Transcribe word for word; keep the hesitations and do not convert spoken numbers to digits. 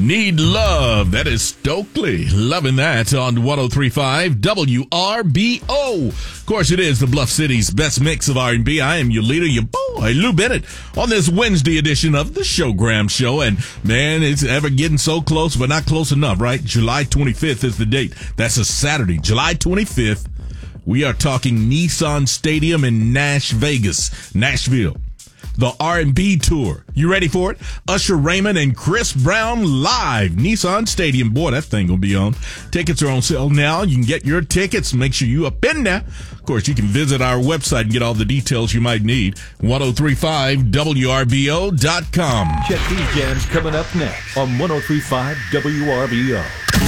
Need Love. That is Stokely. Loving that on one oh three point five W R B O. Of course, it is the Bluff City's best mix of R and B. I am your leader, your boy, Lou Bennett, on this Wednesday edition of the Showgram Show. And, man, it's ever getting so close, but not close enough, right? July twenty-fifth is the date. That's a Saturday, July twenty-fifth. We are talking Nissan Stadium in Nash Vegas, Nashville. The R and B tour. You ready for it? Usher Raymond and Chris Brown live. Nissan Stadium. Boy, that thing will be on. Tickets are on sale now. You can get your tickets. Make sure you up in there. Of course, you can visit our website and get all the details you might need. ten thirty-five W R B O dot com. Check these jams coming up next on ten thirty-five W R B O.